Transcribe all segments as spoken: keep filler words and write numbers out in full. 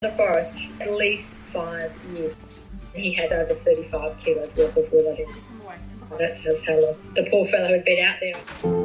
the forest at least five years. He had over thirty-five kilos worth of wood on him. That's how long the poor fellow had been out there.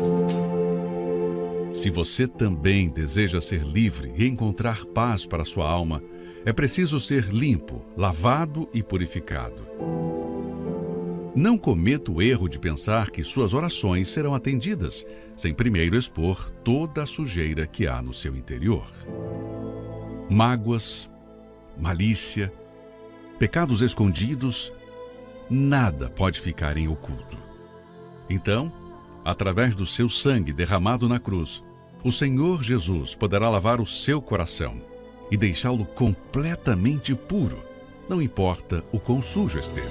Se você também deseja ser livre e encontrar paz para sua alma, é preciso ser limpo, lavado e purificado. Não cometa o erro de pensar que suas orações serão atendidas, sem primeiro expor toda a sujeira que há no seu interior. Mágoas, malícia, pecados escondidos, nada pode ficar em oculto. Então, através do seu sangue derramado na cruz, o Senhor Jesus poderá lavar o seu coração e deixá-lo completamente puro, não importa o quão sujo esteve.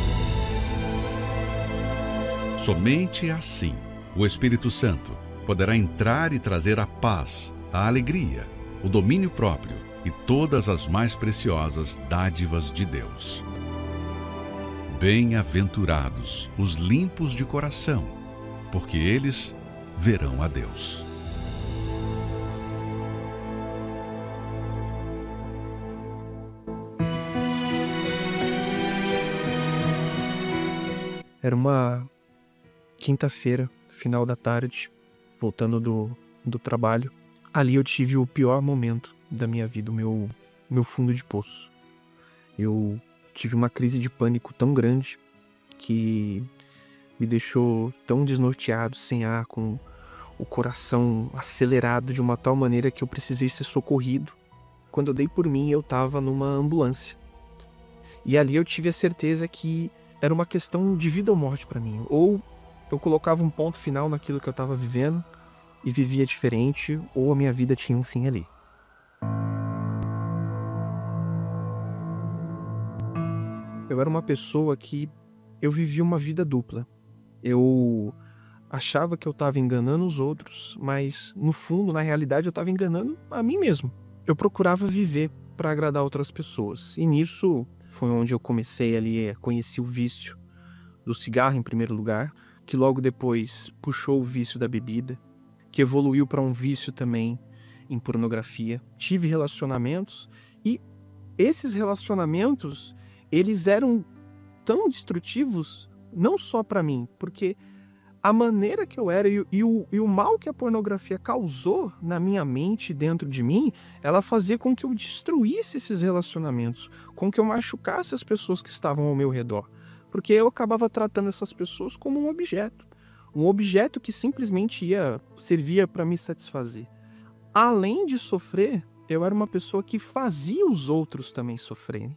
Somente assim o Espírito Santo poderá entrar e trazer a paz, a alegria, o domínio próprio e todas as mais preciosas dádivas de Deus. Bem-aventurados os limpos de coração, porque eles verão a Deus. Era uma quinta-feira, final da tarde, voltando do, do trabalho. Ali eu tive o pior momento da minha vida, o meu, meu fundo de poço. Eu tive uma crise de pânico tão grande que me deixou tão desnorteado, sem ar, com o coração acelerado de uma tal maneira que eu precisei ser socorrido. Quando eu dei por mim, eu estava numa ambulância. E ali eu tive a certeza que era uma questão de vida ou morte para mim. Ou eu colocava um ponto final naquilo que eu estava vivendo e vivia diferente, ou a minha vida tinha um fim ali. Eu era uma pessoa que eu vivia uma vida dupla. Eu achava que eu estava enganando os outros, mas no fundo, na realidade, eu estava enganando a mim mesmo. Eu procurava viver para agradar outras pessoas. E nisso foi onde eu comecei ali a conhecer o vício do cigarro em primeiro lugar, que logo depois puxou o vício da bebida, que evoluiu para um vício também em pornografia. Tive relacionamentos e esses relacionamentos, eles eram tão destrutivos, não só para mim, porque a maneira que eu era e, e, o, e o mal que a pornografia causou na minha mente, dentro de mim, ela fazia com que eu destruísse esses relacionamentos, com que eu machucasse as pessoas que estavam ao meu redor. Porque eu acabava tratando essas pessoas como um objeto. Um objeto que simplesmente ia, servia para me satisfazer. Além de sofrer, eu era uma pessoa que fazia os outros também sofrerem.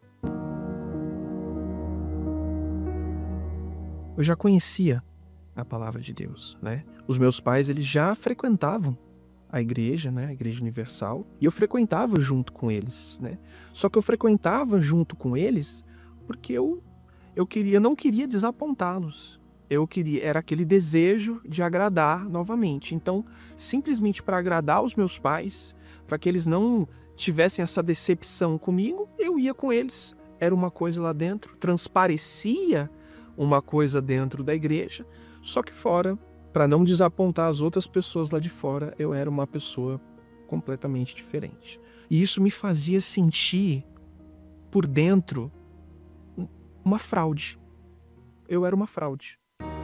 Eu já conhecia a palavra de Deus, né? Os meus pais, eles já frequentavam a igreja, né? A Igreja Universal, e eu frequentava junto com eles, né? Só que eu frequentava junto com eles porque eu, eu queria, não queria desapontá-los. Eu queria, era aquele desejo de agradar novamente. Então, simplesmente para agradar os meus pais, para que eles não tivessem essa decepção comigo, eu ia com eles. Era uma coisa lá dentro, transparecia uma coisa dentro da igreja, só que fora, para não desapontar as outras pessoas lá de fora, eu era uma pessoa completamente diferente. E isso me fazia sentir por dentro uma fraude. Eu era uma fraude.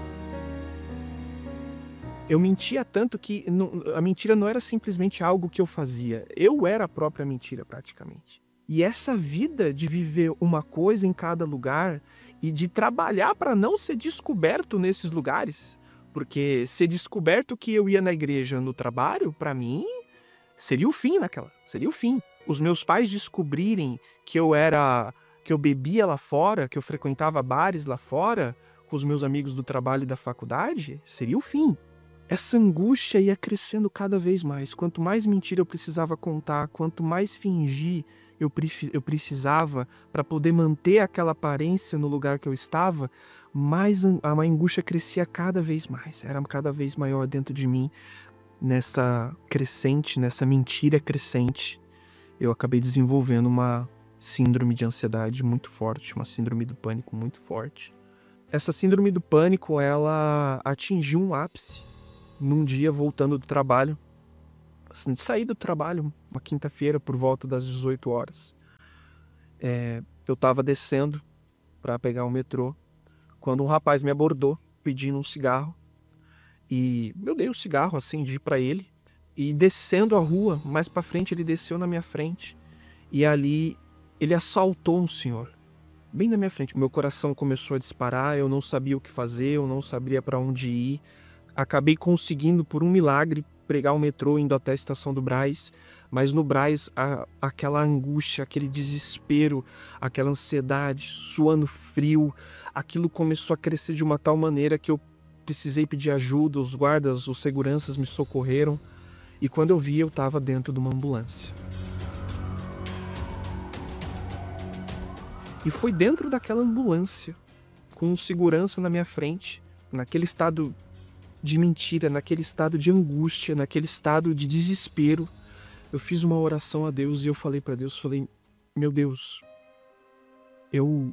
Eu mentia tanto que não, a mentira não era simplesmente algo que eu fazia. Eu era a própria mentira, praticamente. E essa vida de viver uma coisa em cada lugar e de trabalhar para não ser descoberto nesses lugares, porque ser descoberto que eu ia na igreja no trabalho, para mim, seria o fim naquela, seria o fim. Os meus pais descobrirem que eu era, que eu bebia lá fora, que eu frequentava bares lá fora, com os meus amigos do trabalho e da faculdade, seria o fim. Essa angústia ia crescendo cada vez mais. Quanto mais mentira eu precisava contar, quanto mais fingir eu, pre- eu precisava para poder manter aquela aparência no lugar que eu estava, mais a a angústia crescia cada vez mais. Era cada vez maior dentro de mim, nessa crescente, nessa mentira crescente. Eu acabei desenvolvendo uma síndrome de ansiedade muito forte, uma síndrome do pânico muito forte. Essa síndrome do pânico, ela atingiu um ápice num dia voltando do trabalho. Assim, saí do trabalho uma quinta-feira por volta das dezoito horas. É, eu estava descendo para pegar o metrô, quando um rapaz me abordou pedindo um cigarro. E eu dei o cigarro, acendi para ele. E descendo a rua, mais para frente, ele desceu na minha frente. E ali ele assaltou um senhor, bem na minha frente. Meu coração começou a disparar, eu não sabia o que fazer, eu não sabia para onde ir. Acabei conseguindo, por um milagre, pegar o metrô indo até a estação do Brás, mas no Brás a, aquela angústia, aquele desespero, aquela ansiedade, suando frio, aquilo começou a crescer de uma tal maneira que eu precisei pedir ajuda, os guardas, os seguranças me socorreram, e quando eu vi, eu estava dentro de uma ambulância. E foi dentro daquela ambulância, com um segurança na minha frente, naquele estado de mentira, naquele estado de angústia, naquele estado de desespero, eu fiz uma oração a Deus e eu falei para Deus, falei, meu Deus, eu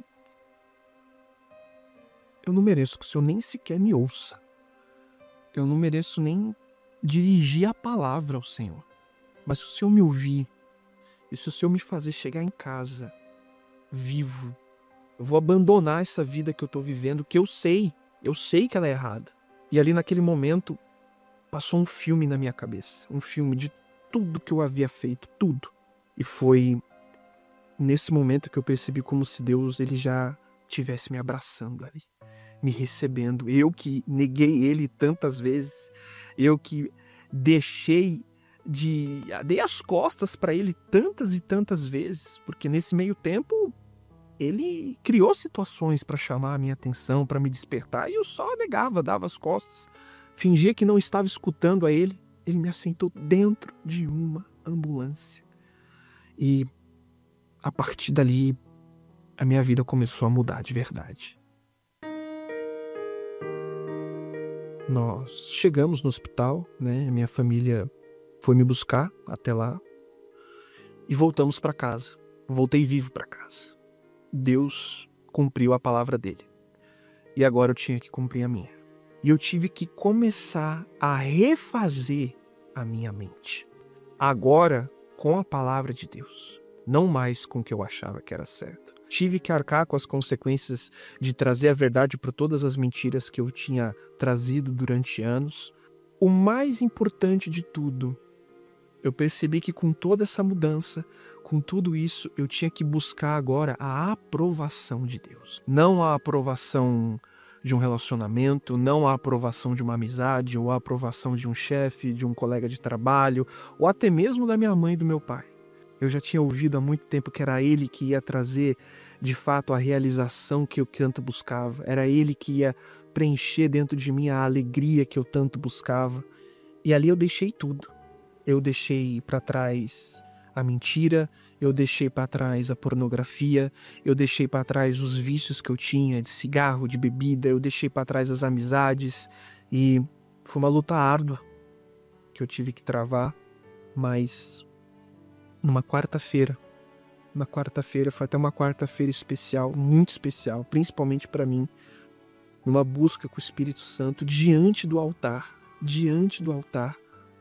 eu não mereço que o Senhor nem sequer me ouça. Eu não mereço nem dirigir a palavra ao Senhor. Mas se o Senhor me ouvir, e se o Senhor me fazer chegar em casa vivo, eu vou abandonar essa vida que eu estou vivendo, que eu sei, eu sei que ela é errada. E ali naquele momento, passou um filme na minha cabeça. Um filme de tudo que eu havia feito, tudo. E foi nesse momento que eu percebi como se Deus ele já estivesse me abraçando ali. Me recebendo. Eu que neguei Ele tantas vezes. Eu que deixei de... Dei as costas para Ele tantas e tantas vezes. Porque nesse meio tempo... Ele criou situações para chamar a minha atenção, para me despertar, e eu só negava, dava as costas, fingia que não estava escutando a ele. Ele me assentou dentro de uma ambulância. E a partir dali, a minha vida começou a mudar de verdade. Nós chegamos no hospital, né? Minha família foi me buscar até lá e voltamos para casa. Voltei vivo para casa. Deus cumpriu a palavra dele. E agora eu tinha que cumprir a minha. E eu tive que começar a refazer a minha mente. Agora com a palavra de Deus. Não mais com o que eu achava que era certo. Tive que arcar com as consequências de trazer a verdade para todas as mentiras que eu tinha trazido durante anos. O mais importante de tudo, eu percebi que com toda essa mudança, com tudo isso, eu tinha que buscar agora a aprovação de Deus. Não a aprovação de um relacionamento, não a aprovação de uma amizade, ou a aprovação de um chefe, de um colega de trabalho, ou até mesmo da minha mãe e do meu pai. Eu já tinha ouvido há muito tempo que era Ele que ia trazer, de fato, a realização que eu tanto buscava. Era Ele que ia preencher dentro de mim a alegria que eu tanto buscava. E ali eu deixei tudo. Eu deixei para trás a mentira, eu deixei para trás a pornografia, eu deixei para trás os vícios que eu tinha de cigarro, de bebida, eu deixei para trás as amizades e foi uma luta árdua que eu tive que travar, mas numa quarta-feira, uma quarta-feira, foi até uma quarta-feira especial, muito especial, principalmente para mim, numa busca com o Espírito Santo diante do altar, diante do altar,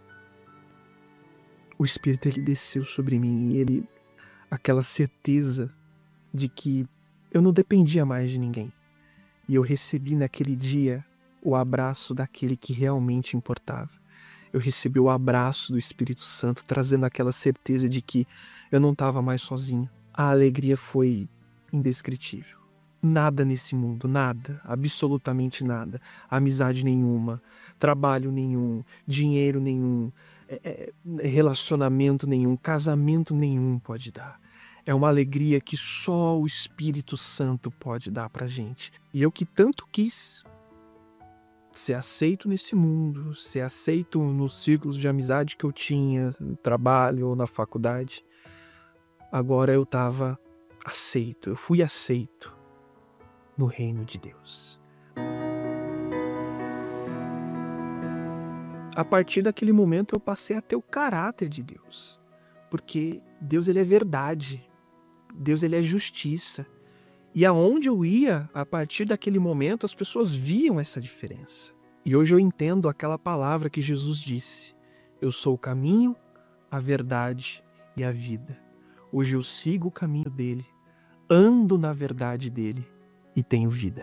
o Espírito ele desceu sobre mim e ele, aquela certeza de que eu não dependia mais de ninguém. E eu recebi naquele dia o abraço daquele que realmente importava. Eu recebi o abraço do Espírito Santo, trazendo aquela certeza de que eu não estava mais sozinho. A alegria foi indescritível. Nada nesse mundo, nada, absolutamente nada. Amizade nenhuma, trabalho nenhum, dinheiro nenhum, é, relacionamento nenhum, casamento nenhum pode dar. É uma alegria que só o Espírito Santo pode dar pra gente. E eu que tanto quis ser aceito nesse mundo, ser aceito nos círculos de amizade que eu tinha, no trabalho ou na faculdade, agora eu estava aceito, eu fui aceito no reino de Deus. A partir daquele momento eu passei a ter o caráter de Deus, porque Deus ele é verdade, Deus ele é justiça, e aonde eu ia, a partir daquele momento as pessoas viam essa diferença. E hoje eu entendo aquela palavra que Jesus disse: eu sou o caminho, a verdade e a vida. Hoje eu sigo o caminho dele, ando na verdade dele e tenho vida.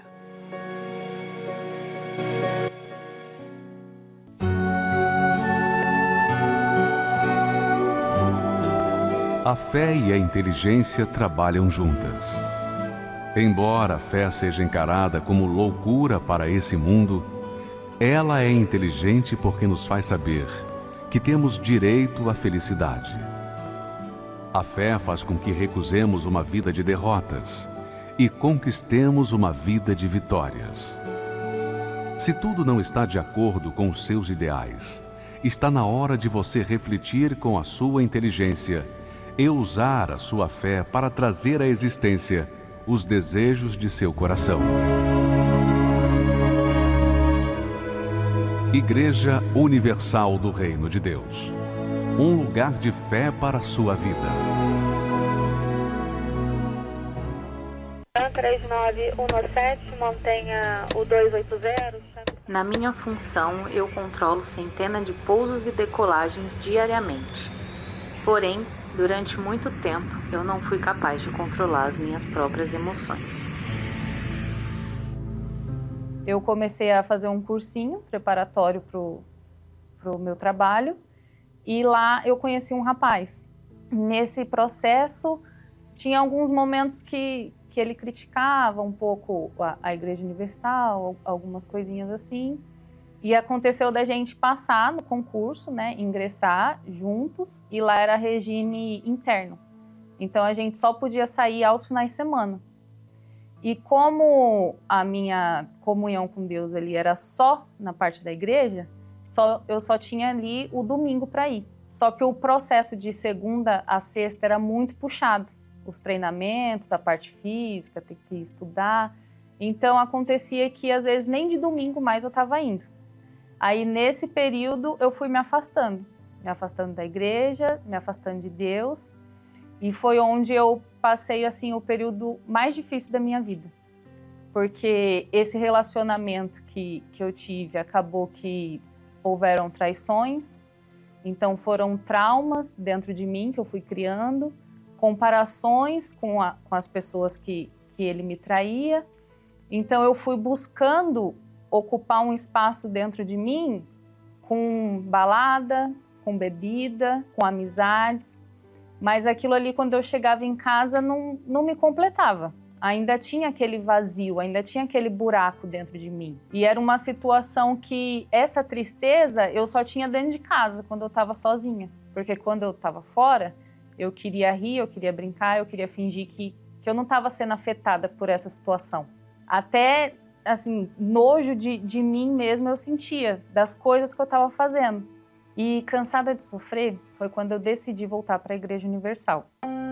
A fé e a inteligência trabalham juntas. Embora a fé seja encarada como loucura para esse mundo, ela é inteligente porque nos faz saber que temos direito à felicidade. A fé faz com que recusemos uma vida de derrotas e conquistemos uma vida de vitórias. Se tudo não está de acordo com os seus ideais, está na hora de você refletir com a sua inteligência e usar a sua fé para trazer à existência os desejos de seu coração. Igreja Universal do Reino de Deus. Um lugar de fé para a sua vida. três nove um sete, mantenha o dois oito zero. Na minha função, eu controlo centenas de pousos e decolagens diariamente. Porém, durante muito tempo, eu não fui capaz de controlar as minhas próprias emoções. Eu comecei a fazer um cursinho preparatório para o meu trabalho e lá eu conheci um rapaz. Nesse processo, tinha alguns momentos que, que ele criticava um pouco a, a Igreja Universal, algumas coisinhas assim. E aconteceu da gente passar no concurso, né, ingressar juntos, e lá era regime interno. Então a gente só podia sair aos finais de semana. E como a minha comunhão com Deus ali era só na parte da igreja, só, eu só tinha ali o domingo para ir. Só que o processo de segunda a sexta era muito puxado. Os treinamentos, a parte física, ter que estudar. Então acontecia que às vezes nem de domingo mais eu estava indo. Aí, nesse período, eu fui me afastando. Me afastando da igreja, me afastando de Deus. E foi onde eu passei, assim, o período mais difícil da minha vida. Porque esse relacionamento que, que eu tive, acabou que houveram traições. Então, foram traumas dentro de mim que eu fui criando. Comparações com, a, com as pessoas que, que ele me traía. Então, eu fui buscando ocupar um espaço dentro de mim com balada, com bebida, com amizades, mas aquilo ali, quando eu chegava em casa, não, não me completava. Ainda tinha aquele vazio, ainda tinha aquele buraco dentro de mim. E era uma situação que, essa tristeza, eu só tinha dentro de casa, quando eu estava sozinha. Porque quando eu estava fora, eu queria rir, eu queria brincar, eu queria fingir que, que eu não estava sendo afetada por essa situação. Até assim, nojo de, de mim mesma eu sentia, das coisas que eu estava fazendo. E cansada de sofrer, foi quando eu decidi voltar para a Igreja Universal.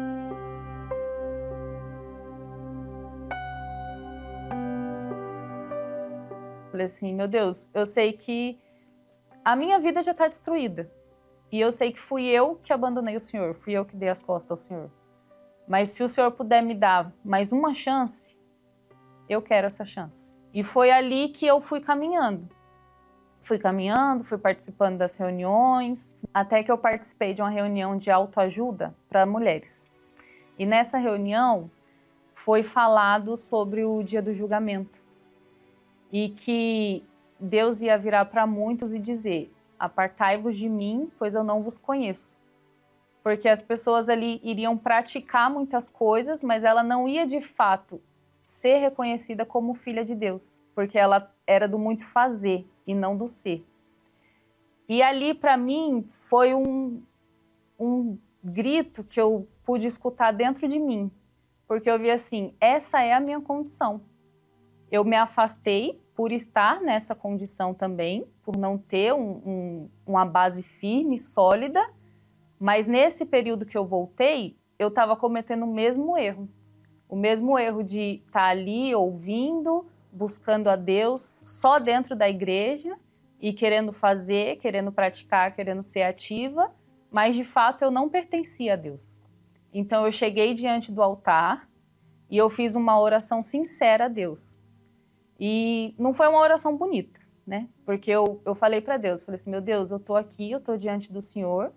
Falei assim, meu Deus, eu sei que a minha vida já está destruída. E eu sei que fui eu que abandonei o Senhor, fui eu que dei as costas ao Senhor. Mas se o Senhor puder me dar mais uma chance, eu quero essa chance. E foi ali que eu fui caminhando. Fui caminhando, fui participando das reuniões, até que eu participei de uma reunião de autoajuda para mulheres. E nessa reunião foi falado sobre o dia do julgamento. E que Deus ia virar para muitos e dizer, apartai-vos de mim, pois eu não vos conheço. Porque as pessoas ali iriam praticar muitas coisas, mas ela não ia de fato ser reconhecida como filha de Deus, porque ela era do muito fazer e não do ser. E ali, para mim, foi um, um grito que eu pude escutar dentro de mim, porque eu vi assim, essa é a minha condição. Eu me afastei por estar nessa condição também, por não ter um, um, uma base firme, sólida, mas nesse período que eu voltei, eu estava cometendo o mesmo erro. O mesmo erro de estar ali ouvindo, buscando a Deus, só dentro da igreja e querendo fazer, querendo praticar, querendo ser ativa, mas de fato eu não pertencia a Deus. Então eu cheguei diante do altar e eu fiz uma oração sincera a Deus. E não foi uma oração bonita, né? Porque eu, eu falei para Deus, falei assim, meu Deus, eu estou aqui, eu estou diante do Senhor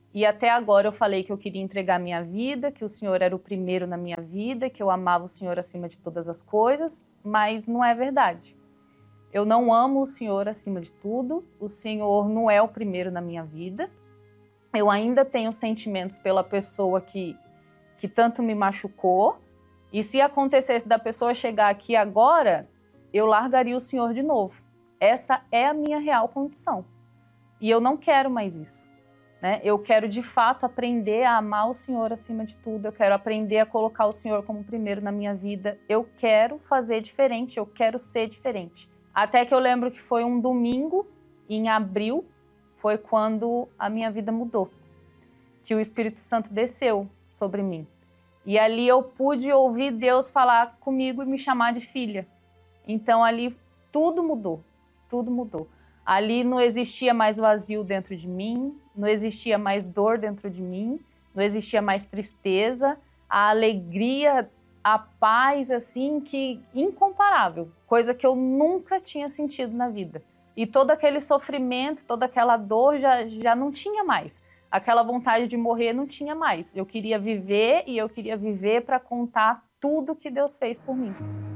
E até agora eu falei que eu queria entregar minha vida, que o Senhor era o primeiro na minha vida, que eu amava o Senhor acima de todas as coisas, mas não é verdade. Eu não amo o Senhor acima de tudo, o Senhor não é o primeiro na minha vida. Eu ainda tenho sentimentos pela pessoa que, que tanto me machucou, e se acontecesse da pessoa chegar aqui agora, eu largaria o Senhor de novo. Essa é a minha real condição. E eu não quero mais isso. Né? Eu quero, de fato, aprender a amar o Senhor acima de tudo. Eu quero aprender a colocar o Senhor como primeiro na minha vida. Eu quero fazer diferente, eu quero ser diferente. Até que eu lembro que foi um domingo, em abril, foi quando a minha vida mudou. Que o Espírito Santo desceu sobre mim. E ali eu pude ouvir Deus falar comigo e me chamar de filha. Então ali tudo mudou, tudo mudou. Ali não existia mais vazio dentro de mim, não existia mais dor dentro de mim, não existia mais tristeza, a alegria, a paz, assim, que incomparável, coisa que eu nunca tinha sentido na vida. E todo aquele sofrimento, toda aquela dor já, já não tinha mais. Aquela vontade de morrer não tinha mais. Eu queria viver e eu queria viver para contar tudo que Deus fez por mim.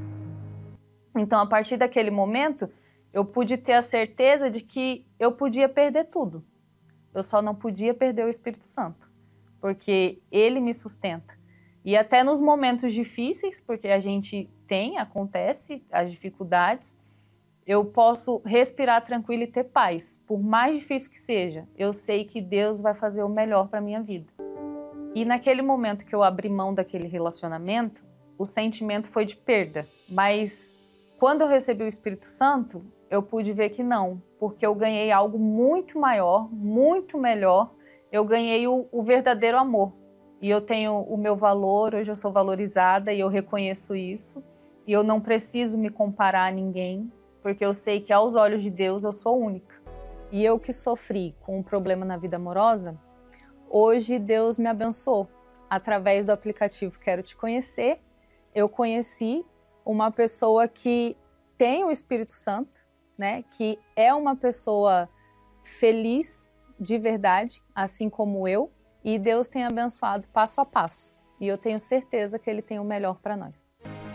Então, a partir daquele momento, eu pude ter a certeza de que eu podia perder tudo. Eu só não podia perder o Espírito Santo, porque ele me sustenta. E até nos momentos difíceis, porque a gente tem, acontece, as dificuldades, eu posso respirar tranquilo e ter paz. Por mais difícil que seja, eu sei que Deus vai fazer o melhor para a minha vida. E naquele momento que eu abri mão daquele relacionamento, o sentimento foi de perda. Mas quando eu recebi o Espírito Santo, eu pude ver que não, porque eu ganhei algo muito maior, muito melhor. Eu ganhei o, o verdadeiro amor. E eu tenho o meu valor, hoje eu sou valorizada e eu reconheço isso. E eu não preciso me comparar a ninguém, porque eu sei que aos olhos de Deus eu sou única. E eu que sofri com um problema na vida amorosa, hoje Deus me abençoou. Através do aplicativo Quero Te Conhecer, eu conheci uma pessoa que tem o Espírito Santo, né, que é uma pessoa feliz de verdade, assim como eu, e Deus tem abençoado passo a passo. E eu tenho certeza que Ele tem o melhor para nós.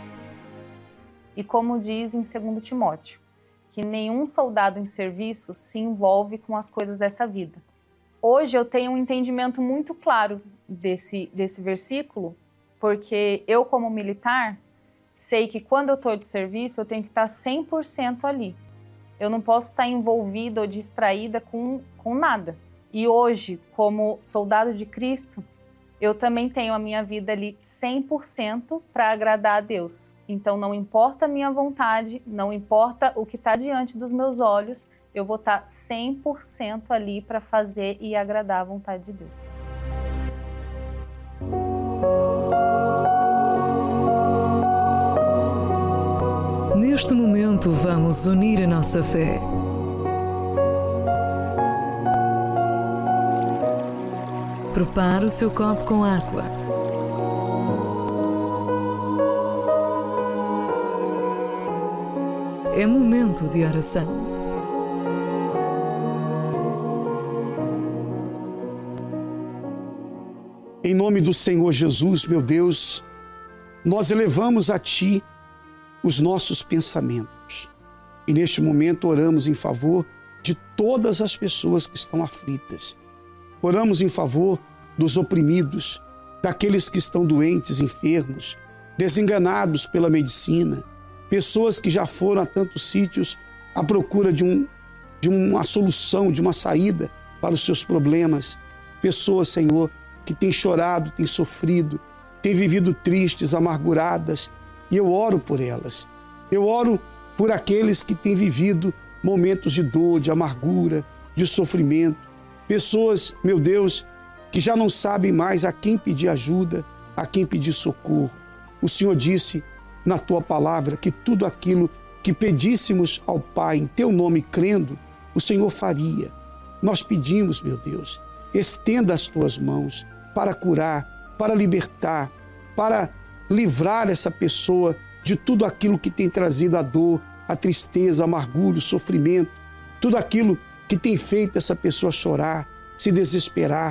E como diz em segundo Timóteo, que nenhum soldado em serviço se envolve com as coisas dessa vida. Hoje eu tenho um entendimento muito claro desse, desse versículo, porque eu, como militar, sei que quando eu estou de serviço, eu tenho que estar cem por cento ali. Eu não posso estar envolvida ou distraída com, com nada. E hoje, como soldado de Cristo, eu também tenho a minha vida ali cem por cento para agradar a Deus. Então não importa a minha vontade, não importa o que está diante dos meus olhos, eu vou estar cem por cento ali para fazer e agradar a vontade de Deus. Neste momento, vamos unir a nossa fé. Prepare o seu copo com água. É momento de oração. Em nome do Senhor Jesus, meu Deus, nós elevamos a Ti os nossos pensamentos. E neste momento oramos em favor de todas as pessoas que estão aflitas. Oramos em favor dos oprimidos, daqueles que estão doentes, enfermos, desenganados pela medicina, pessoas que já foram a tantos sítios à procura de, um, de uma solução, de uma saída para os seus problemas. Pessoas, Senhor, que têm chorado, têm sofrido, têm vivido tristes, amarguradas, e eu oro por elas. Eu oro por aqueles que têm vivido momentos de dor, de amargura, de sofrimento. Pessoas, meu Deus, que já não sabem mais a quem pedir ajuda, a quem pedir socorro. O Senhor disse na Tua palavra que tudo aquilo que pedíssemos ao Pai em Teu nome crendo, o Senhor faria. Nós pedimos, meu Deus, estenda as Tuas mãos para curar, para libertar, para livrar essa pessoa de tudo aquilo que tem trazido a dor, a tristeza, a amargura, o sofrimento, tudo aquilo que tem feito essa pessoa chorar, se desesperar,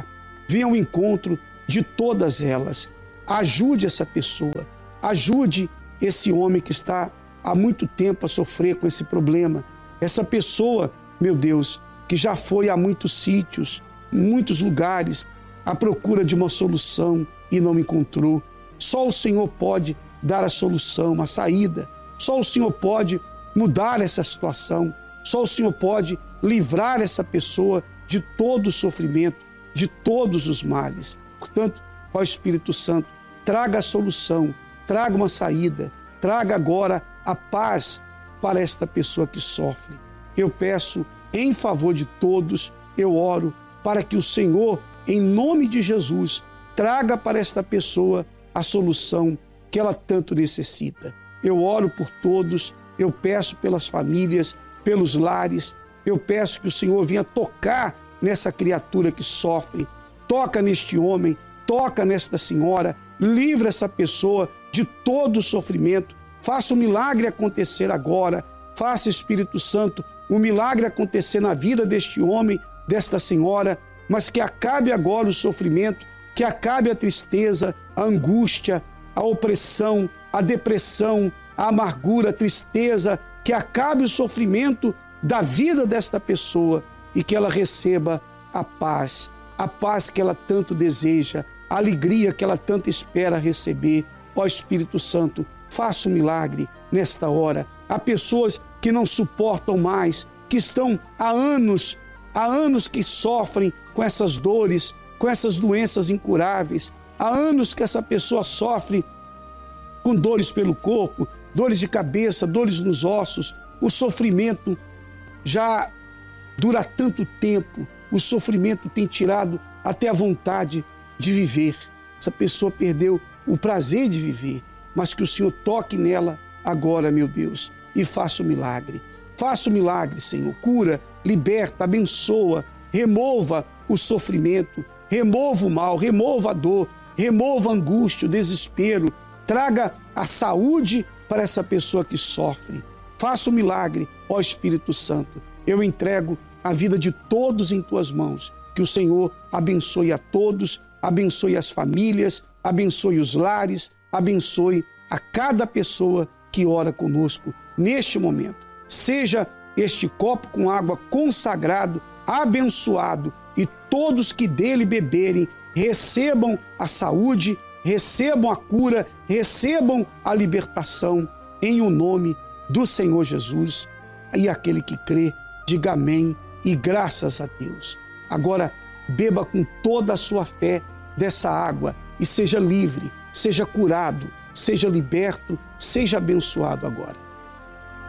venha ao encontro de todas elas. Ajude essa pessoa, ajude esse homem que está há muito tempo a sofrer com esse problema. Essa pessoa, meu Deus, que já foi a muitos sítios, muitos lugares, à procura de uma solução e não encontrou. Só o Senhor pode dar a solução, a saída. Só o Senhor pode mudar essa situação. Só o Senhor pode livrar essa pessoa de todo o sofrimento, de todos os males. Portanto, ó Espírito Santo, traga a solução, traga uma saída, traga agora a paz para esta pessoa que sofre. Eu peço em favor de todos, eu oro para que o Senhor, em nome de Jesus, traga para esta pessoa a solução que ela tanto necessita. Eu oro por todos, eu peço pelas famílias, pelos lares, eu peço que o Senhor venha tocar nessa criatura que sofre, toca neste homem, toca nesta senhora, livra essa pessoa de todo o sofrimento, faça o milagre acontecer agora, faça, Espírito Santo, o milagre acontecer na vida deste homem, desta senhora, mas que acabe agora o sofrimento, que acabe a tristeza, a angústia, a opressão, a depressão, a amargura, a tristeza, que acabe o sofrimento da vida desta pessoa e que ela receba a paz, a paz que ela tanto deseja, a alegria que ela tanto espera receber. Ó Espírito Santo, faça um milagre nesta hora. Há pessoas que não suportam mais, que estão há anos, há anos que sofrem com essas dores, com essas doenças incuráveis. Há anos que essa pessoa sofre com dores pelo corpo, dores de cabeça, dores nos ossos. O sofrimento já dura tanto tempo, o sofrimento tem tirado até a vontade de viver. Essa pessoa perdeu o prazer de viver, mas que o Senhor toque nela agora, meu Deus, e faça o milagre. Faça o milagre, Senhor. Cura, liberta, abençoa, remova o sofrimento, remova o mal, remova a dor, remova a angústia, o desespero. Traga a saúde para essa pessoa que sofre. Faça o milagre, ó Espírito Santo. Eu entrego a vida de todos em tuas mãos. Que o Senhor abençoe a todos, abençoe as famílias, abençoe os lares, abençoe a cada pessoa que ora conosco neste momento. Seja este copo com água consagrado, abençoado, e todos que dele beberem recebam a saúde, recebam a cura, recebam a libertação, em o nome do Senhor Jesus. E aquele que crê, diga amém e graças a Deus. Agora, beba com toda a sua fé dessa água e seja livre, seja curado, seja liberto, seja abençoado agora.